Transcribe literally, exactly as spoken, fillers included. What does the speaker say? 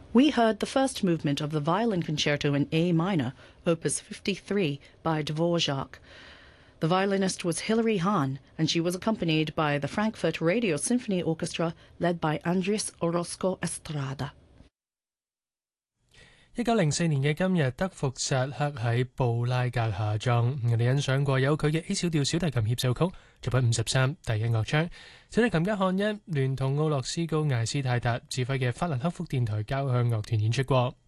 We heard the first movement of the Violin Concerto in A minor, Opus fifty-three, by Dvorak. The violinist was Hilary Hahn, and she was accompanied by the Frankfurt Radio Symphony Orchestra, led by Andres Orozco Estrada。 一九零四年嘅今日，德福薩克喺布拉格下葬。我哋欣賞過有佢嘅 A 小調小提琴協奏曲作品五十三第一樂章，小提琴家漢一聯同奧洛斯高艾斯泰達指揮嘅法蘭克福電台交響樂團演出過。